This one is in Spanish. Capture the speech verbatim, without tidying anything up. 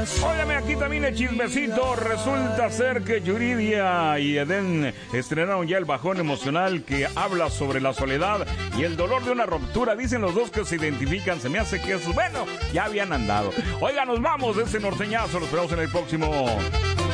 más. Óyeme, aquí también el chismecito. Resulta ser que Yuridia y Eden estrenaron ya el bajón emocional que habla sobre la soledad y el dolor de una ruptura. Dicen los dos que se identifican. Se me hace que eso, bueno, ya habían andado. Oiga, nos vamos de ese norteñazo. Los esperamos en el próximo.